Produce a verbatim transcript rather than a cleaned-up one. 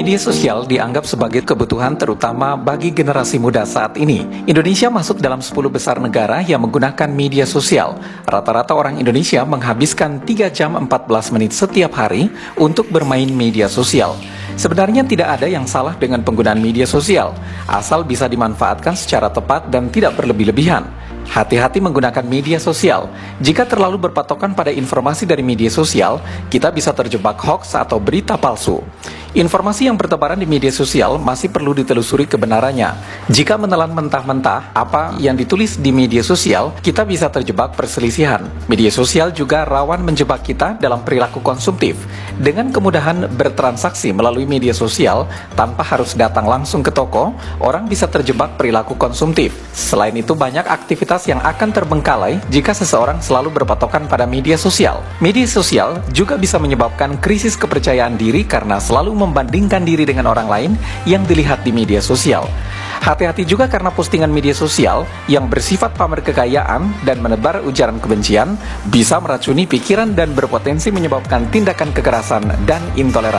Media sosial dianggap sebagai kebutuhan terutama bagi generasi muda saat ini. Indonesia masuk dalam sepuluh besar negara yang menggunakan media sosial. Rata-rata orang Indonesia menghabiskan tiga jam empat belas menit setiap hari untuk bermain media sosial. Sebenarnya tidak ada yang salah dengan penggunaan media sosial, asal bisa dimanfaatkan secara tepat dan tidak berlebih-lebihan. Hati-hati menggunakan media sosial. Jika terlalu berpatokan pada informasi dari media sosial, kita bisa terjebak hoaks atau berita palsu. Informasi yang bertebaran di media sosial masih perlu ditelusuri kebenarannya. Jika menelan mentah-mentah apa yang ditulis di media sosial, kita bisa terjebak perselisihan. Media sosial juga rawan menjebak kita dalam perilaku konsumtif. Dengan kemudahan bertransaksi melalui media sosial tanpa harus datang langsung ke toko, orang bisa terjebak perilaku konsumtif. Selain itu, banyak aktivitas yang akan terbengkalai jika seseorang selalu berpatokan pada media sosial. Media sosial juga bisa menyebabkan krisis kepercayaan diri karena selalu membandingkan diri dengan orang lain yang dilihat di media sosial. Hati-hati juga karena postingan media sosial yang bersifat pamer kekayaan dan menebar ujaran kebencian bisa meracuni pikiran dan berpotensi menyebabkan tindakan kekerasan dan intoleransi.